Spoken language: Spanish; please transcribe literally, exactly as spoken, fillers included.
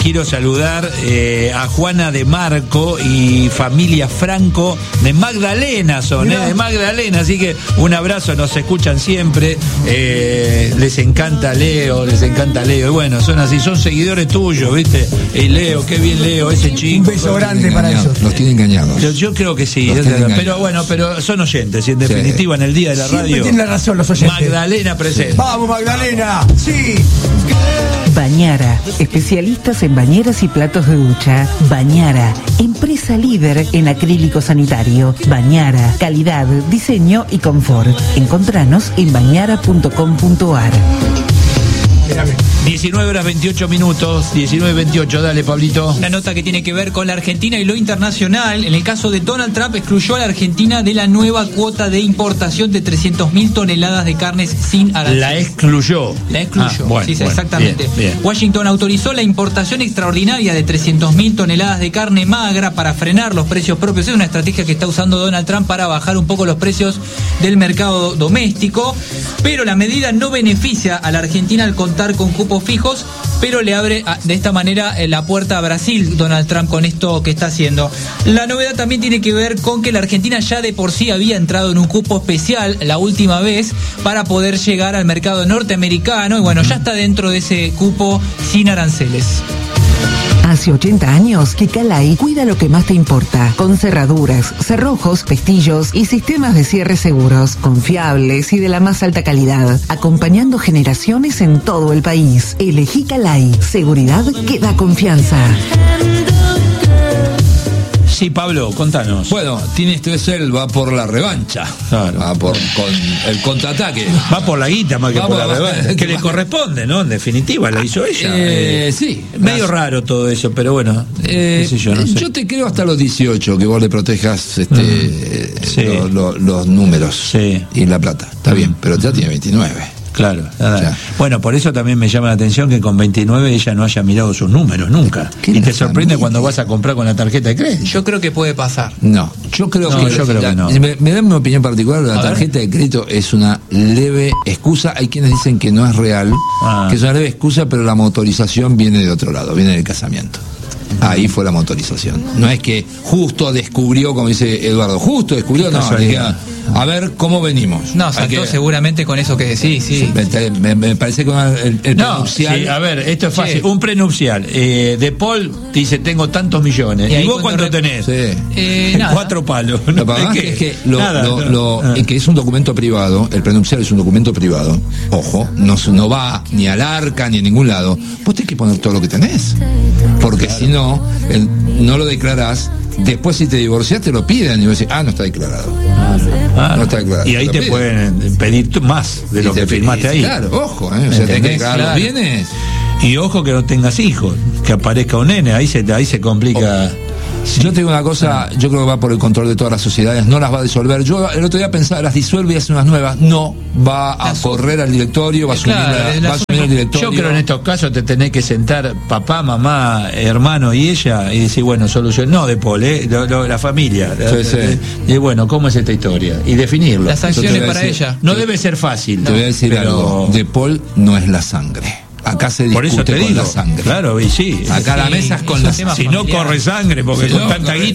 quiero saludar eh, a Juana de Marco y familia Franco de Magdalena son, eh, de Magdalena, así que un abrazo, nos escuchan siempre, eh, les encanta Leo, les encanta Leo, y bueno, son así, son seguidores tuyos, ¿viste? Y Leo, qué bien Leo, ese chico. Un beso grande para ellos. Los tiene engañados. Yo, yo creo que sí, es, pero bueno, pero son oyentes, y en definitiva en el día de la Siempre radio. tienen la razón los oyentes. Magdalena presente. Vamos, Magdalena, sí. Bañara, especialistas en bañeras y platos de ducha. Bañara, empresa líder en acrílico sanitario. Bañara, calidad, diseño y confort. Encontranos en bañara punto com punto ar. diecinueve horas veintiocho minutos, diecinueve veintiocho, dale Pablito. La nota que tiene que ver con la Argentina y lo internacional. En el caso de Donald Trump, excluyó a la Argentina de la nueva cuota de importación de trescientas mil toneladas de carnes sin aranceles. La excluyó. La excluyó, ah, bueno, sí, bueno, exactamente. Bien, bien. Washington autorizó la importación extraordinaria de trescientas mil toneladas de carne magra para frenar los precios propios. Es una estrategia que está usando Donald Trump para bajar un poco los precios del mercado doméstico, pero la medida no beneficia a la Argentina al contar con cupos fijos, pero le abre de esta manera la puerta a Brasil, Donald Trump, con esto que está haciendo. La novedad también tiene que ver con que la Argentina ya de por sí había entrado en un cupo especial la última vez para poder llegar al mercado norteamericano, y bueno, ya está dentro de ese cupo sin aranceles. Hace ochenta años que Calai cuida lo que más te importa, con cerraduras, cerrojos, pestillos y sistemas de cierre seguros, confiables y de la más alta calidad, acompañando generaciones en todo el país. Elegí Calai, seguridad que da confianza. Sí, Pablo, contanos. Bueno, Tini Stoessel va por la revancha. Claro. Va por con el contraataque. Va por la guita más que Va por por la la- revancha. Que le corresponde, ¿no? En definitiva, la hizo ella. Eh, sí. Medio Las- raro todo eso, pero bueno. Eh, qué sé yo, no sé. yo te creo hasta los dieciocho que vos le protejas este, eh, sí. lo- lo- los números Sí. y la plata. Está bien, pero ya tiene veintinueve. Claro, nada. Ya. Bueno, por eso también me llama la atención que con veintinueve ella no haya mirado sus números nunca. ¿Qué Y te la sorprende familia? cuando vas a comprar con la tarjeta de crédito. Yo creo que puede pasar. No, yo creo No, que yo creo la- que no. Me, me da mi opinión particular, la A ver. tarjeta de crédito es una leve excusa. Hay quienes dicen que no es real, Ah. que es una leve excusa, pero la motorización viene de otro lado, viene del casamiento. Ahí fue la motorización. No es que justo descubrió, como dice Eduardo, justo descubrió, no, casualidad. dije, a ver cómo venimos. No, Hay saltó que- seguramente con eso que decís, sí. Me, me- me parece que el, el No, prenupcial- sí, a ver, esto es Sí. fácil. Un prenupcial. Eh, de Paul te dice, tengo tantos millones. Y ¿Y, ahí vos cuando cuánto re- tenés? Sí. Eh, nada. Cuatro palos. Lo ¿No? que pasa ¿De es qué? que lo- Nada, lo- no. lo- Ah. eh, que es un documento privado, el prenupcial es un documento privado, ojo, no, se- no va ni al arca ni a ningún lado. Vos tenés que poner todo lo que tenés, porque si no, el- no lo declarás. Después, si te divorciás, te lo piden y vos decís, ah, no está declarado. Ah, no está declarado. y ahí Lo te piden. pueden pedir t- más de lo Y que te- firmaste y- ahí. Claro, ojo, ¿eh? O sea, tenés que ¿Entendés? declarar los Claro. bienes. Y ojo que no tengas hijos, que aparezca un nene, ahí se, ahí se complica. Si yo te digo una cosa, yo creo que va por el control de todas las sociedades, no las va a disolver. Yo el otro día pensaba, las disuelve y hace unas nuevas. No, va a Las- correr al directorio, va a asumir, Claro, la- las- va a asumir el directorio. Yo creo en estos casos te tenés que sentar papá, mamá, hermano y ella y decir, bueno, solución, no de Paul, ¿eh? Lo- lo- la familia. Sí, sí. Y bueno, ¿cómo es esta historia? Y definirlo. Las Yo te acciones voy a para decir- ella. No debe ser fácil. Te voy a decir pero- algo, De Paul no es la sangre. Acá se Por discute eso te con digo, la sangre. claro, y sí. Acá la Sí, mesa es con es la un tema Si no familiar. corre sangre, porque Si con no, tanta corre- guita